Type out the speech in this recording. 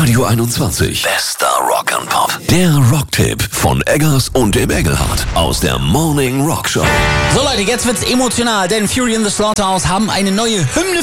Radio 21. Bester Rock'n'Pop. Der Rocktipp von Eggers und dem Engelhardt aus der Morning Rock Show. So Leute, jetzt wird's emotional, denn Fury in the Slaughterhouse haben eine neue Hymne